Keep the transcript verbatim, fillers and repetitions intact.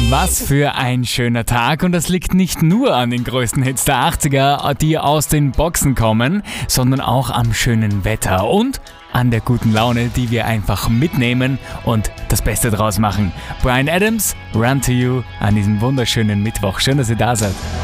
Was für ein schöner Tag, und das liegt nicht nur an den größten Hits der achtziger, die aus den Boxen kommen, sondern auch am schönen Wetter und an der guten Laune, die wir einfach mitnehmen und das Beste draus machen. Bryan Adams, Run to You an diesem wunderschönen Mittwoch. Schön, dass ihr da seid.